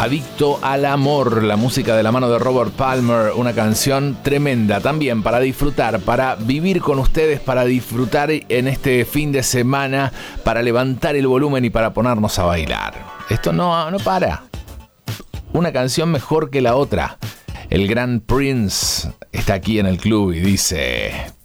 Adicto al amor, la música de la mano de Robert Palmer, una canción tremenda también para disfrutar, para vivir con ustedes, para disfrutar en este fin de semana, para levantar el volumen y para ponernos a bailar. Esto no para. Una canción mejor que la otra. El gran Prince está aquí en el club y dice: